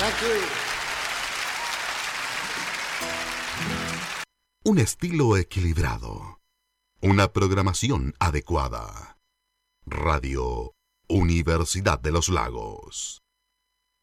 Thank you. Un estilo equilibrado. Una programación adecuada. Radio Universidad de los Lagos.